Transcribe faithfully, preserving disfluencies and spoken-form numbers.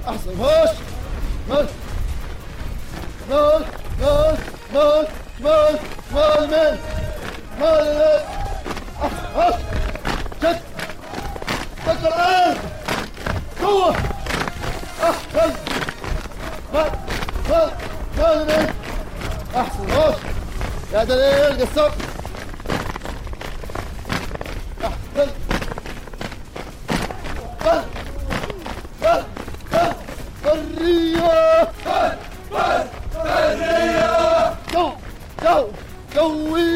احسن. هوش مال مال مال مال مال مال مال مال. احسن. هوش شد شد الان قوة. احسن. مال مال مال مال. احسن. هوش يا دليل قصر. احسن. بل بل بل برية. بل بل برية. جو جو جوي.